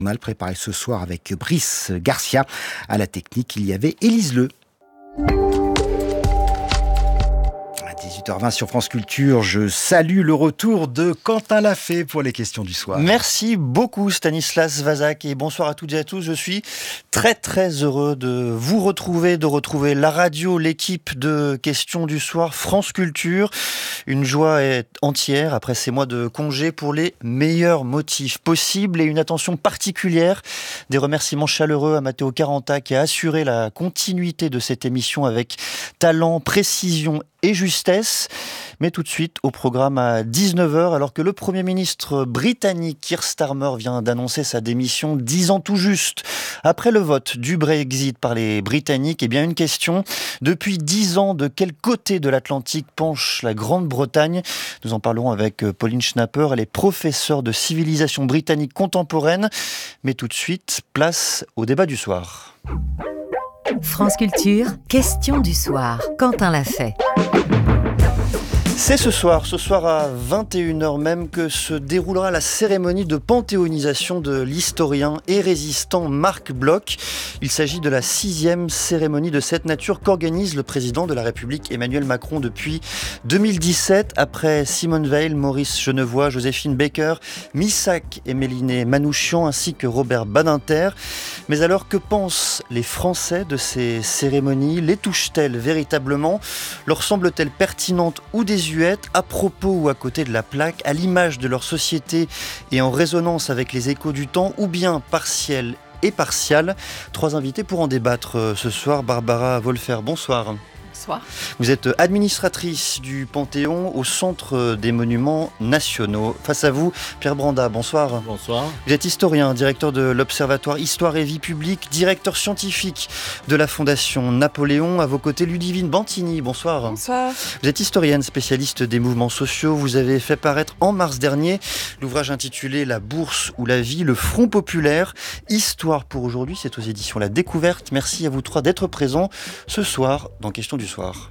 Journal préparé ce soir avec Brice Garcia. À la technique, il y avait Élise Le. À 18h20 sur France Culture, je salue le retour de Quentin Lafay pour les questions du soir. Merci beaucoup Stanislas Vazak et bonsoir à toutes et à tous. Je suis très heureux de vous retrouver, de retrouver la radio, l'équipe de questions du soir France Culture. Une joie est entière après ces mois de congé pour les meilleurs motifs possibles et une attention particulière. Des remerciements chaleureux à Matteo Caranta qui a assuré la continuité de cette émission avec talent, précision et justesse. Mais tout de suite au programme à 19h, alors que le Premier ministre britannique Keir Starmer vient d'annoncer sa démission 10 ans tout juste après le vote du Brexit par les Britanniques. Eh bien une question, depuis 10 ans, de quel côté de l'Atlantique penche la Grande-Bretagne ? Nous en parlerons avec Pauline Schnapper, elle est professeure de civilisation britannique contemporaine. Mais tout de suite, place au débat du soir. France Culture, question du soir. Quentin Lafay. C'est ce soir à 21h même que se déroulera la cérémonie de panthéonisation de l'historien et résistant Marc Bloch. Il s'agit de la 6e cérémonie de cette nature qu'organise le président de la République Emmanuel Macron depuis 2017, après Simone Veil, Maurice Genevoix, Joséphine Baker, Missak et Méliné Manouchian ainsi que Robert Badinter. Mais alors, que pensent les Français de ces cérémonies ? Les touchent-elles véritablement ? Leur semblent-elles pertinentes ou désuètes, à propos ou à côté de la plaque, à l'image de leur société et en résonance avec les échos du temps, ou bien partielles et partiales ? Trois invités pour en débattre ce soir. Barbara Wolfer, bonsoir. Bonsoir. Vous êtes administratrice du Panthéon au Centre des Monuments Nationaux. Face à vous, Pierre Branda, bonsoir. Bonsoir. Vous êtes historien, directeur de l'Observatoire Histoire et Vie Publique, directeur scientifique de la Fondation Napoléon. À vos côtés, Ludivine Bantini, bonsoir. Bonsoir. Vous êtes historienne, spécialiste des mouvements sociaux. Vous avez fait paraître en mars dernier l'ouvrage intitulé La Bourse ou la Vie, le Front Populaire. Histoire pour aujourd'hui, c'est aux éditions La Découverte. Merci à vous trois d'être présents ce soir dans Question du soir.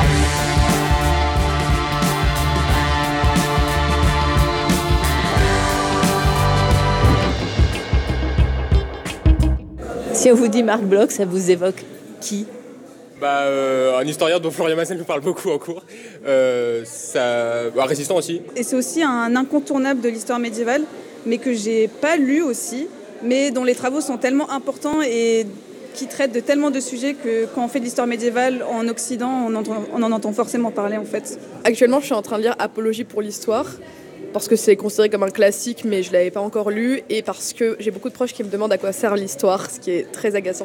Si on vous dit Marc Bloch, ça vous évoque qui ? Un historien dont Florian Massel nous parle beaucoup en cours. Un résistant aussi. Et c'est aussi un incontournable de l'histoire médiévale, mais que j'ai pas lu aussi, mais dont les travaux sont tellement importants et qui traite de tellement de sujets que quand on fait de l'histoire médiévale en Occident, on en entend forcément parler en fait. Actuellement, je suis en train de lire Apologie pour l'histoire, parce que c'est considéré comme un classique, mais je ne l'avais pas encore lu, et parce que j'ai beaucoup de proches qui me demandent à quoi sert l'histoire, ce qui est très agaçant.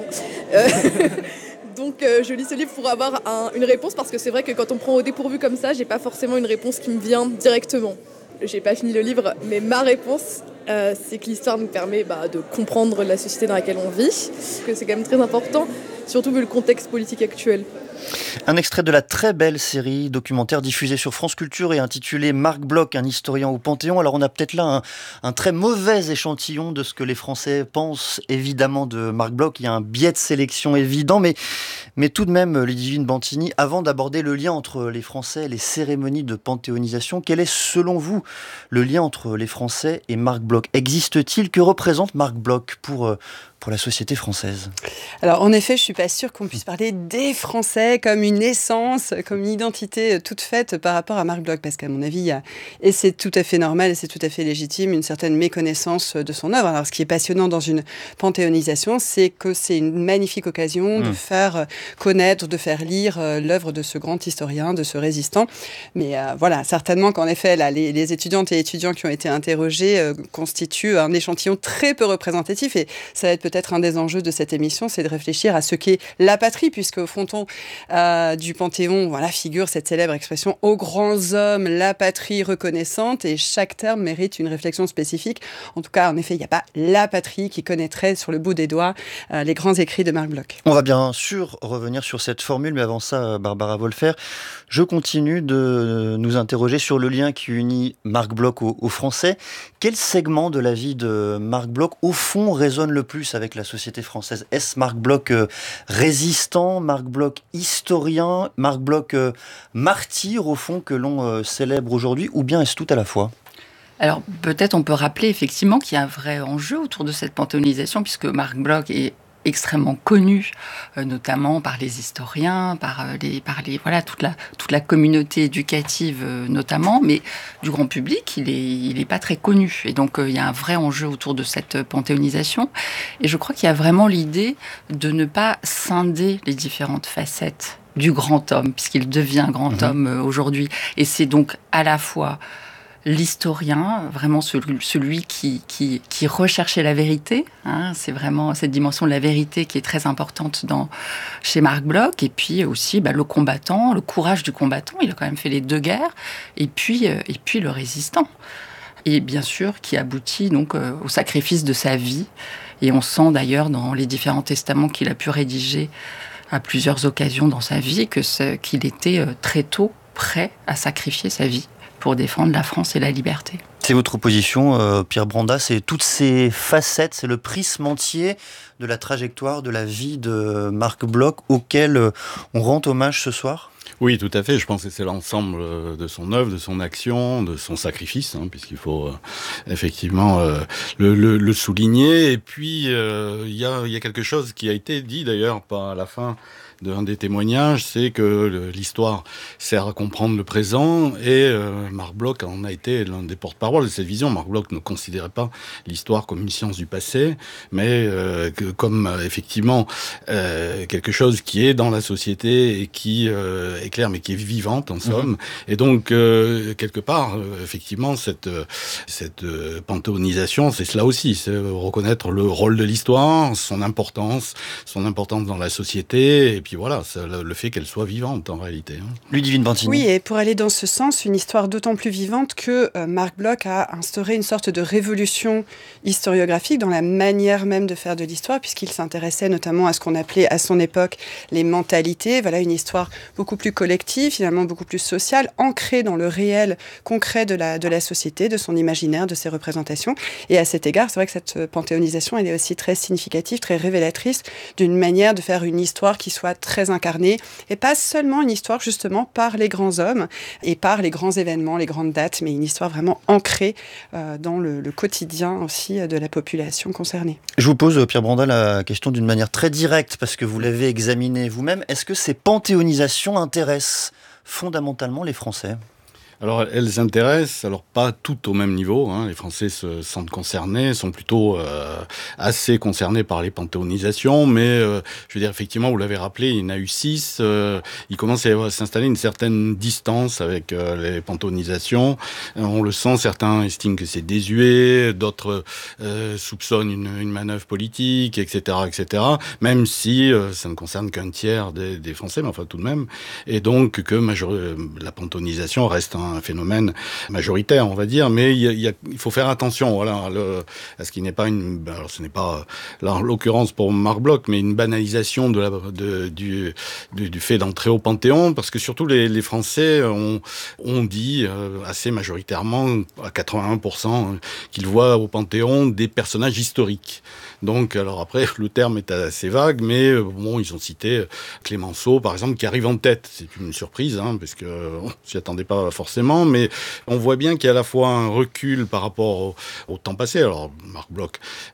Donc je lis ce livre pour avoir une réponse, parce que c'est vrai que quand on prend au dépourvu comme ça, j'ai pas forcément une réponse qui me vient directement. J'ai pas fini le livre, mais ma réponse, c'est que l'histoire nous permet de comprendre la société dans laquelle on vit, que c'est quand même très important, surtout vu le contexte politique actuel. Un extrait de la très belle série documentaire diffusée sur France Culture et intitulée Marc Bloch, un historien au Panthéon. Alors on a peut-être là un très mauvais échantillon de ce que les Français pensent évidemment de Marc Bloch. Il y a un biais de sélection évident, mais tout de même, Ludivine Bantini, avant d'aborder le lien entre les Français et les cérémonies de panthéonisation, quel est selon vous le lien entre les Français et Marc Bloch ? Existe-t-il ? Que représente Marc Bloch pour la société française ? Alors en effet, je ne suis pas sûre qu'on puisse parler des Français comme une essence, comme une identité toute faite par rapport à Marc Bloch, parce qu'à mon avis, il y a, et c'est tout à fait normal et c'est tout à fait légitime, une certaine méconnaissance de son œuvre. Alors ce qui est passionnant dans une panthéonisation, c'est que c'est une magnifique occasion de faire connaître, de faire lire l'œuvre de ce grand historien, de ce résistant. Mais voilà, certainement qu'en effet, là, les étudiantes et étudiants qui ont été interrogés constituent un échantillon très peu représentatif, et ça va être peut-être un des enjeux de cette émission, c'est de réfléchir à ce qu'est la patrie, puisque au fronton du Panthéon, figure cette célèbre expression « aux grands hommes, la patrie reconnaissante », et chaque terme mérite une réflexion spécifique. En tout cas, en effet, il n'y a pas la patrie qui connaîtrait sur le bout des doigts les grands écrits de Marc Bloch. On va bien sûr revenir sur cette formule, mais avant ça, Barbara Wolfer, je continue de nous interroger sur le lien qui unit Marc Bloch aux Français. Quel segment de la vie de Marc Bloch, au fond, résonne le plus avec la société française ? Est-ce Marc Bloch résistant, Marc Bloch historien, Marc Bloch martyr, au fond, que l'on célèbre aujourd'hui, ou bien est-ce tout à la fois ? Alors peut-être on peut rappeler effectivement qu'il y a un vrai enjeu autour de cette panthéonisation, puisque Marc Bloch est extrêmement connu, notamment par les historiens, par toute la communauté éducative notamment, mais du grand public, il est pas très connu. Et donc il y a un vrai enjeu autour de cette panthéonisation. Et je crois qu'il y a vraiment l'idée de ne pas scinder les différentes facettes du grand homme, puisqu'il devient grand homme aujourd'hui. Et c'est donc à la fois l'historien, vraiment celui qui recherchait la vérité. C'est vraiment cette dimension de la vérité qui est très importante chez Marc Bloch. Et puis aussi le combattant, le courage du combattant. Il a quand même fait les 2 guerres. Et puis le résistant. Et bien sûr, qui aboutit donc au sacrifice de sa vie. Et on sent d'ailleurs dans les différents testaments qu'il a pu rédiger à plusieurs occasions dans sa vie qu'il était très tôt prêt à sacrifier sa vie pour défendre la France et la liberté. C'est votre position, Pierre Branda, c'est toutes ces facettes, c'est le prisme entier de la trajectoire, de la vie de Marc Bloch auquel on rend hommage ce soir ? Oui, tout à fait. Je pense que c'est l'ensemble de son œuvre, de son action, de son sacrifice, puisqu'il faut effectivement le souligner. Et puis, il y a quelque chose qui a été dit d'ailleurs à la fin d'un des témoignages, c'est que l'histoire sert à comprendre le présent, et Marc Bloch en a été l'un des porte-parole de cette vision. Marc Bloch ne considérait pas l'histoire comme une science du passé, mais comme effectivement quelque chose qui est dans la société et qui est clair, mais qui est vivante en somme. Et donc quelque part, effectivement, cette panthéonisation, c'est cela aussi, c'est reconnaître le rôle de l'histoire, son importance dans la société. Et puis voilà, le fait qu'elle soit vivante en réalité. Ludivine Bantini. Oui, et pour aller dans ce sens, une histoire d'autant plus vivante que Marc Bloch a instauré une sorte de révolution historiographique dans la manière même de faire de l'histoire, puisqu'il s'intéressait notamment à ce qu'on appelait à son époque les mentalités. Voilà, une histoire beaucoup plus collective, finalement beaucoup plus sociale, ancrée dans le réel concret de la société, de son imaginaire, de ses représentations. Et à cet égard, c'est vrai que cette panthéonisation, elle est aussi très significative, très révélatrice d'une manière de faire une histoire qui soit très incarnée, et pas seulement une histoire justement par les grands hommes et par les grands événements, les grandes dates, mais une histoire vraiment ancrée dans le quotidien aussi de la population concernée. Je vous pose, Pierre Branda, la question d'une manière très directe, parce que vous l'avez examiné vous-même. Est-ce que ces panthéonisations intéressent fondamentalement les Français ? Alors, elles intéressent, alors pas toutes au même niveau. Les Français se sentent concernés, sont plutôt assez concernés par les panthéonisations, mais je veux dire, effectivement, vous l'avez rappelé, il y en a eu 6. Il commence à s'installer une certaine distance avec les panthéonisations. On le sent, certains estiment que c'est désuet, d'autres soupçonnent une manœuvre politique, etc., etc., même si ça ne concerne qu'un tiers des Français, mais enfin tout de même. Et donc que la panthéonisation reste un phénomène majoritaire, on va dire, mais il faut faire attention, à ce qui n'est pas alors ce n'est pas, là, en l'occurrence pour Marc Bloch, mais une banalisation du fait d'entrer au Panthéon, parce que surtout les Français ont dit assez majoritairement, à 81%, qu'ils voient au Panthéon des personnages historiques. Donc, alors après, le terme est assez vague, mais ils ont cité Clémenceau, par exemple, qui arrive en tête. C'est une surprise, parce qu'on s'y attendait pas forcément, mais on voit bien qu'il y a à la fois un recul par rapport au temps passé. Alors, Marc Bloch,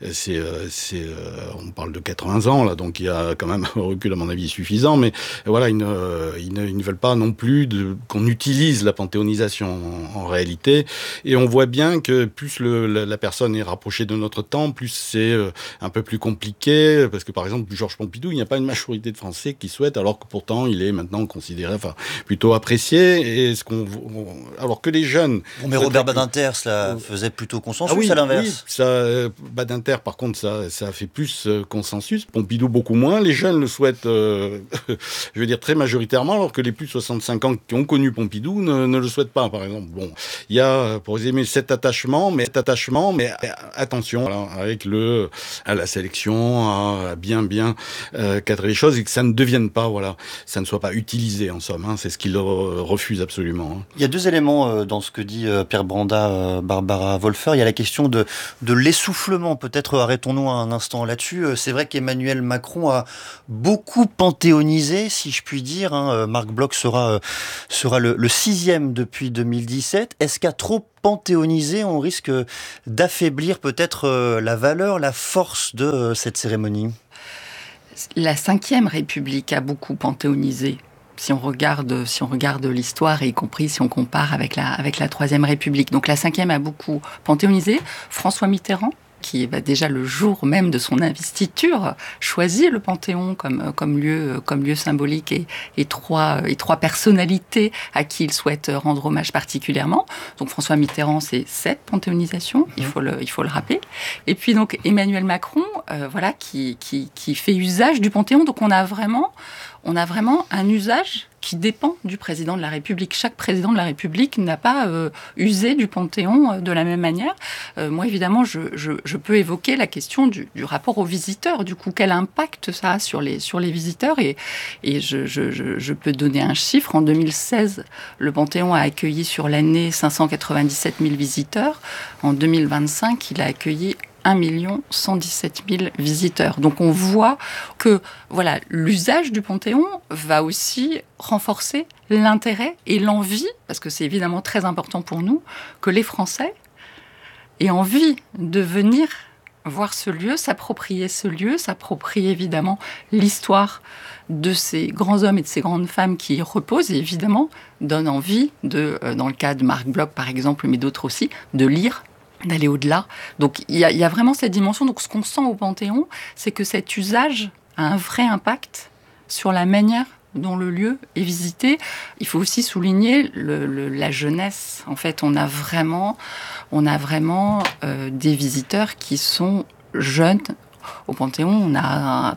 on parle de 80 ans, là, donc il y a quand même un recul, à mon avis, suffisant, mais voilà, ils ne veulent pas non plus qu'on utilise la panthéonisation en réalité, et on voit bien que plus la personne est rapprochée de notre temps, plus c'est un peu plus compliqué, parce que par exemple, Georges Pompidou, il n'y a pas une majorité de Français qui souhaitent, alors que pourtant il est maintenant considéré, plutôt apprécié, et alors que les jeunes... Mais Robert Badinter, cela faisait plutôt consensus, à l'inverse. Oui, Badinter, par contre, ça a fait plus consensus, Pompidou beaucoup moins, les jeunes le souhaitent, je veux dire, très majoritairement, alors que les plus de 65 ans qui ont connu Pompidou ne le souhaitent pas, par exemple. Bon, il y a, pour résumer, cet attachement, mais attention, avec à la sélection, à bien cadrer les choses, et que ça ne devienne pas, ça ne soit pas utilisé, en somme. C'est ce qu'il refuse absolument. Il y a 2 deux éléments dans ce que dit Pierre Branda, Barbara Wolfer. Il y a la question de l'essoufflement. Peut-être arrêtons-nous un instant là-dessus. C'est vrai qu'Emmanuel Macron a beaucoup panthéonisé, si je puis dire. Marc Bloch sera le 6e depuis 2017. Est-ce qu'à trop panthéoniser, on risque d'affaiblir peut-être la valeur, la force de cette cérémonie ? La Ve République a beaucoup panthéonisé. Si on regarde l'histoire, et y compris si on compare avec la Troisième République. Donc la Ve a beaucoup panthéonisé. François Mitterrand, qui déjà le jour même de son investiture choisit le Panthéon comme lieu symbolique et trois personnalités à qui il souhaite rendre hommage particulièrement. Donc François Mitterrand, c'est cette panthéonisation, il faut le rappeler. Et puis donc Emmanuel Macron, qui fait usage du Panthéon. Donc on a vraiment un usage qui dépend du président de la République. Chaque président de la République n'a pas usé du Panthéon de la même manière. Moi, évidemment, je peux évoquer la question du rapport aux visiteurs. Du coup, quel impact ça a sur les visiteurs ? Et je peux donner un chiffre. En 2016, le Panthéon a accueilli sur l'année 597 000 visiteurs. En 2025, il a accueilli 1 117 000 visiteurs. Donc on voit que l'usage du Panthéon va aussi renforcer l'intérêt et l'envie, parce que c'est évidemment très important pour nous, que les Français aient envie de venir voir ce lieu, s'approprier évidemment l'histoire de ces grands hommes et de ces grandes femmes qui y reposent, et évidemment donne envie dans le cas de Marc Bloch par exemple, mais d'autres aussi, de lire, d'aller au-delà. Donc il y a vraiment cette dimension. Donc ce qu'on sent au Panthéon, c'est que cet usage a un vrai impact sur la manière dont le lieu est visité. Il faut aussi souligner la jeunesse. En fait, on a vraiment des visiteurs qui sont jeunes. Au Panthéon, on a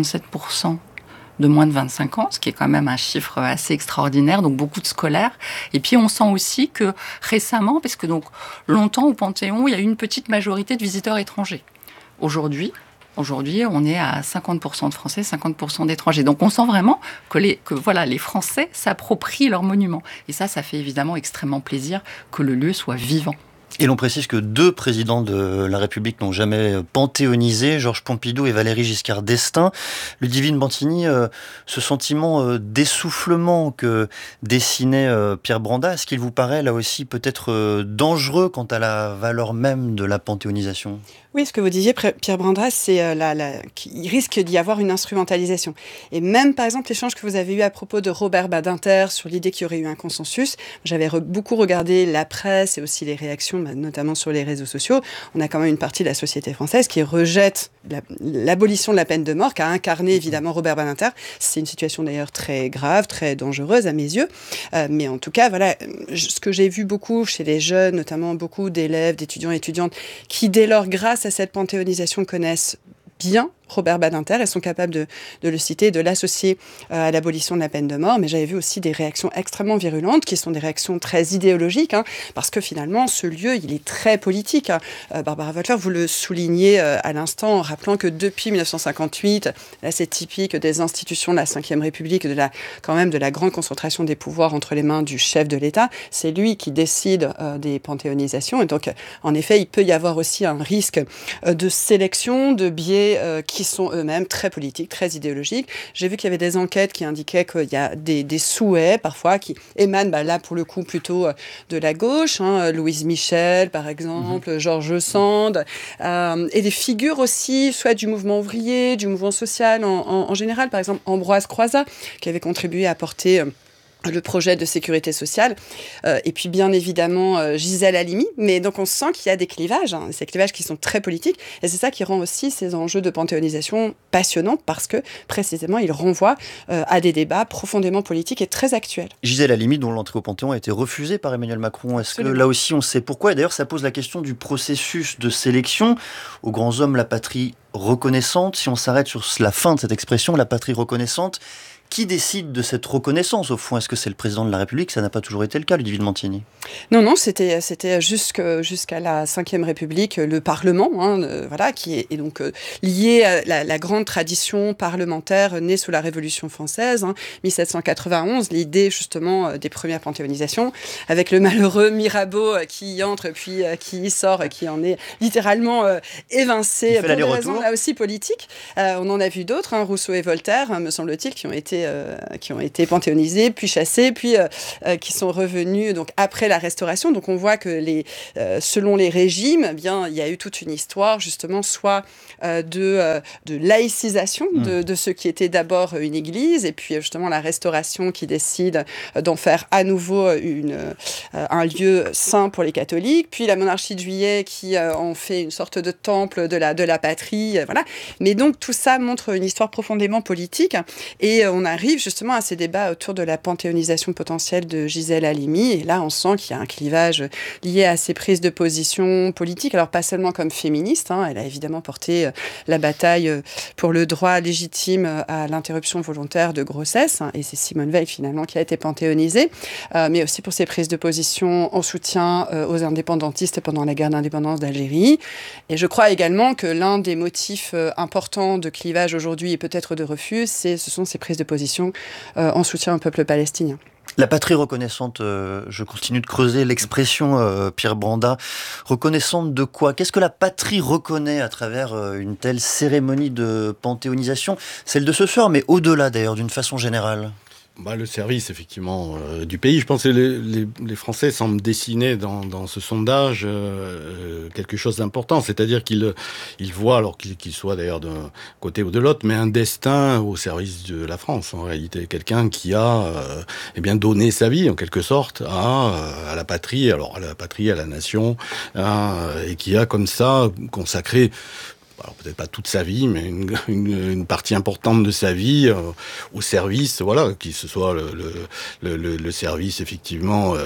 37% de moins de 25 ans, ce qui est quand même un chiffre assez extraordinaire, donc beaucoup de scolaires. Et puis on sent aussi que récemment, parce que donc longtemps au Panthéon, il y a eu une petite majorité de visiteurs étrangers. Aujourd'hui, on est à 50% de Français, 50% d'étrangers. Donc on sent vraiment que les Français s'approprient leur monument. Et ça fait évidemment extrêmement plaisir que le lieu soit vivant. Et l'on précise que 2 présidents de la République n'ont jamais panthéonisé, Georges Pompidou et Valéry Giscard d'Estaing. Ludivine Bantigny, ce sentiment d'essoufflement que dessinait Pierre Branda, est-ce qu'il vous paraît là aussi peut-être dangereux quant à la valeur même de la panthéonisation ? Oui, ce que vous disiez, Pierre Branda, c'est qu'il risque d'y avoir une instrumentalisation. Et même, par exemple, l'échange que vous avez eu à propos de Robert Badinter sur l'idée qu'il y aurait eu un consensus, j'avais beaucoup regardé la presse et aussi les réactions, notamment sur les réseaux sociaux. On a quand même une partie de la société française qui rejette l'abolition de la peine de mort, qu'a incarné évidemment Robert Badinter. C'est une situation d'ailleurs très grave, très dangereuse à mes yeux. Mais en tout cas, ce que j'ai vu beaucoup chez les jeunes, notamment beaucoup d'élèves, d'étudiants et étudiantes, qui dès lors, grâce à cette panthéonisation, connaissent bien Robert Badinter et sont capables de le citer, de l'associer à l'abolition de la peine de mort. Mais j'avais vu aussi des réactions extrêmement virulentes, qui sont des réactions très idéologiques, parce que finalement, ce lieu, il est très politique. Barbara Wolfer, vous le soulignez à l'instant, en rappelant que depuis 1958, là c'est typique des institutions de la Ve République, de la grande concentration des pouvoirs entre les mains du chef de l'État. C'est lui qui décide des panthéonisations. Et donc, en effet, il peut y avoir aussi un risque de sélection, de biais qui sont eux-mêmes très politiques, très idéologiques. J'ai vu qu'il y avait des enquêtes qui indiquaient qu'il y a des souhaits, parfois, qui émanent, là, pour le coup, plutôt de la gauche. Louise Michel, par exemple, Georges Sand, et des figures aussi, soit du mouvement ouvrier, du mouvement social en général. Par exemple, Ambroise Croizat, qui avait contribué à porter le projet de sécurité sociale, et puis bien évidemment Gisèle Halimi, mais donc on sent qu'il y a des clivages, ces clivages qui sont très politiques, et c'est ça qui rend aussi ces enjeux de panthéonisation passionnants, parce que précisément ils renvoient à des débats profondément politiques et très actuels. Gisèle Halimi, dont l'entrée au Panthéon a été refusée par Emmanuel Macron, est-ce que là aussi on sait pourquoi? Et d'ailleurs ça pose la question du processus de sélection aux grands hommes, la patrie reconnaissante. Si on s'arrête sur la fin de cette expression, la patrie reconnaissante, Qui décide de cette reconnaissance, au fond? Est-ce que c'est le président de la République? Ça n'a pas toujours été le cas, Ludivine Montini. Non, c'était jusqu'à la Ve République, le Parlement, voilà, qui est donc lié à la grande tradition parlementaire née sous la Révolution française, 1791, l'idée justement des premières panthéonisations, avec le malheureux Mirabeau qui y entre puis qui y sort, qui en est littéralement évincé pour des raisons là aussi politiques. On en a vu d'autres, Rousseau et Voltaire, me semble-t-il, qui ont été panthéonisés, puis chassés, puis qui sont revenus donc après la Restauration. Donc on voit que selon les régimes, il y a eu toute une histoire justement soit de laïcisation de ce qui était d'abord une église, et puis justement la Restauration qui décide d'en faire à nouveau un lieu saint pour les catholiques, puis la monarchie de Juillet qui en fait une sorte de temple de la patrie, voilà. Mais donc tout ça montre une histoire profondément politique, et on arrive justement à ces débats autour de la panthéonisation potentielle de Gisèle Halimi, et là on sent qu'il y a un clivage lié à ses prises de position politiques, alors pas seulement comme féministe, elle a évidemment porté la bataille pour le droit légitime à l'interruption volontaire de grossesse, et c'est Simone Veil finalement qui a été panthéonisée, mais aussi pour ses prises de position en soutien aux indépendantistes pendant la guerre d'indépendance d'Algérie. Et je crois également que l'un des motifs importants de clivage aujourd'hui et peut-être de refus, ce sont ces prises de position en soutien au peuple palestinien. La patrie reconnaissante, je continue de creuser l'expression, Pierre Branda. Reconnaissante de quoi? Qu'est-ce que la patrie reconnaît à travers une telle cérémonie de panthéonisation? Celle de ce soir, mais au-delà d'ailleurs, d'une façon générale. Le service, effectivement, du pays. Je pense que les Français semblent dessiner dans ce sondage quelque chose d'important. C'est-à-dire qu'ils voient, alors qu'ils soient d'ailleurs d'un côté ou de l'autre, mais un destin au service de la France, en réalité. Quelqu'un qui a donné sa vie, en quelque sorte, à la patrie, alors à la patrie, à la nation, et qui a comme ça consacré... Alors peut-être pas toute sa vie, mais une partie importante de sa vie au service, voilà, que ce soit le service effectivement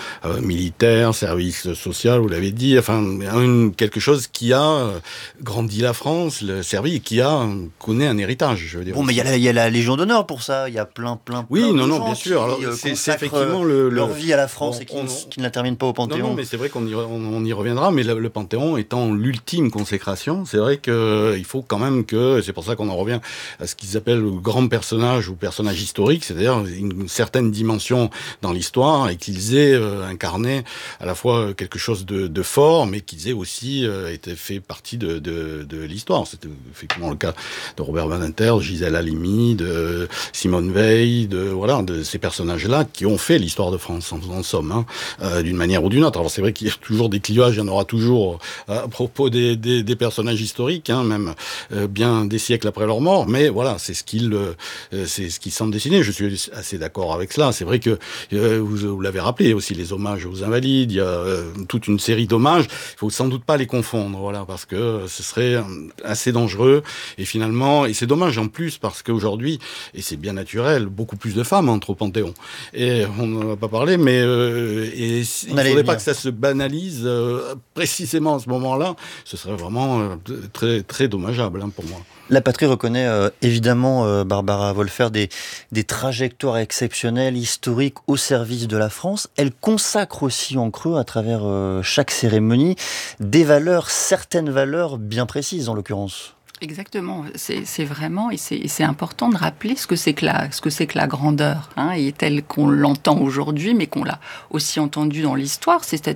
militaire, service social, vous l'avez dit, enfin quelque chose qui a grandi la France, servi, et qui connaît un héritage, je veux dire. Bon, mais il y a la Légion d'honneur pour ça, il y a plein de gens bien sûr. Alors, c'est effectivement leur vie à la France et qui ne la terminent pas au Panthéon. Non, mais c'est vrai qu'on y reviendra, mais le Panthéon étant l'ultime consécration, c'est vrai qu'il faut quand même que, c'est pour ça qu'on en revient à ce qu'ils appellent le grand personnage ou personnage historique, c'est-à-dire une certaine dimension dans l'histoire, et qu'ils aient incarné à la fois quelque chose de fort, mais qu'ils aient aussi été fait partie de l'histoire. C'était effectivement le cas de Robert Badinter, de Gisèle Halimi, de Simone Veil, de ces personnages-là qui ont fait l'histoire de France, en somme, d'une manière ou d'une autre. Alors c'est vrai qu'il y a toujours des clivages, il y en aura toujours à propos des personnages historiques, même bien des siècles après leur mort, mais voilà, c'est ce qu'ils semblent dessiner. Je suis assez d'accord avec cela. C'est vrai que vous l'avez rappelé, il y a aussi les hommages aux invalides, il y a toute une série d'hommages. Il faut sans doute pas les confondre, voilà, parce que ce serait assez dangereux. Et finalement, et c'est dommage en plus parce qu'aujourd'hui, et c'est bien naturel, beaucoup plus de femmes entrent au Panthéon. Et on n'en a pas parlé, mais il ne faudrait pas que ça se banalise précisément à ce moment-là. Ce serait vraiment très très dommageable pour moi. La patrie reconnaît évidemment, Barbara Wolfer, des trajectoires exceptionnelles, historiques au service de la France. Elle consacre aussi en creux, à travers chaque cérémonie, des valeurs, certaines valeurs bien précises en l'occurrence. Exactement, c'est vraiment, et c'est important de rappeler ce que c'est que la grandeur, et telle qu'on l'entend aujourd'hui, mais qu'on l'a aussi entendu dans l'histoire. C'est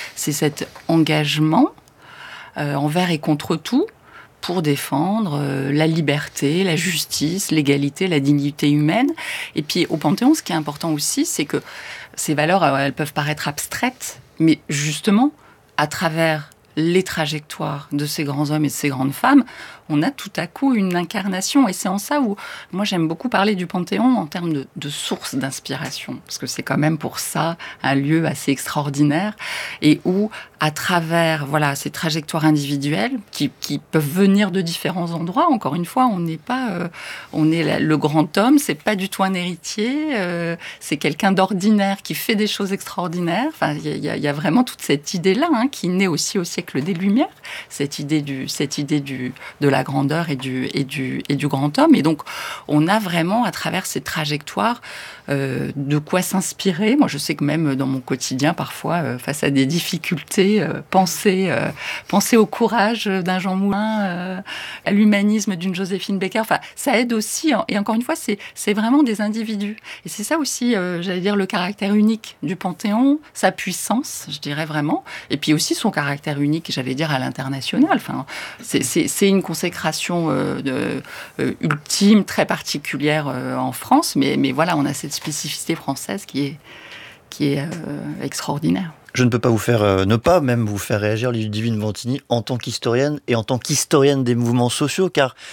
cet engagement envers et contre tout, pour défendre la liberté, la justice, l'égalité, la dignité humaine. Et puis au Panthéon, ce qui est important aussi, c'est que ces valeurs, elles peuvent paraître abstraites, mais justement, à travers les trajectoires de ces grands hommes et de ces grandes femmes, on a tout à coup une incarnation. Et c'est en ça où, moi, j'aime beaucoup parler du Panthéon en termes de source d'inspiration. Parce que c'est quand même pour ça un lieu assez extraordinaire. Et où, à travers ces trajectoires individuelles, qui peuvent venir de différents endroits, encore une fois, on est le grand homme, c'est pas du tout un héritier, c'est quelqu'un d'ordinaire qui fait des choses extraordinaires. Enfin, il y a vraiment toute cette idée-là, qui naît aussi au siècle des Lumières, cette idée de la la grandeur et du grand homme. Et donc, on a vraiment, à travers ces trajectoires, de quoi s'inspirer. Moi, je sais que même dans mon quotidien, parfois, face à des difficultés, penser au courage d'un Jean Moulin, à l'humanisme d'une Joséphine Baker, enfin, ça aide aussi. Et encore une fois, c'est vraiment des individus. Et c'est ça aussi, j'allais dire, le caractère unique du Panthéon, sa puissance, je dirais vraiment, et puis aussi son caractère unique, j'allais dire, à l'international. Enfin, c'est une consécration ultime, très particulière en France, mais voilà, on a cette spécificité française qui est extraordinaire. Je ne peux pas ne pas même vous faire réagir, Ludivine Vantini, en tant qu'historienne et en tant qu'historienne des mouvements sociaux, car